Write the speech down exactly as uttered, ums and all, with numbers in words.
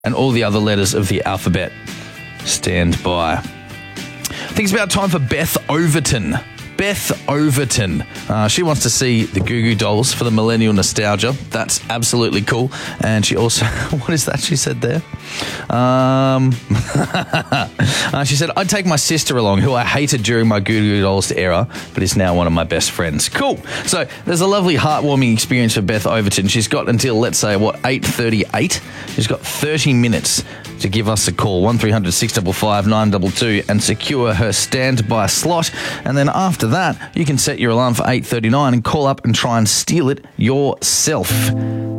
and all the other letters of the alphabet. Stand by. I think it's about time for Beth Overton. Beth Overton. Uh, she wants to see the Goo Goo Dolls for the millennial nostalgia. That's absolutely cool. And she also, what is that she said there? Um, uh, she said, I'd take my sister along, who I hated during my Goo Goo Dolls era, but is now one of my best friends. Cool. So there's a lovely heartwarming experience for Beth Overton. She's got until, let's say, what, eight thirty-eight? She's got thirty minutes to give us a call, one three hundred six five five nine two two, and secure her standby slot. And then after that, you can set your alarm for eight thirty-nine and call up and try and steal it yourself.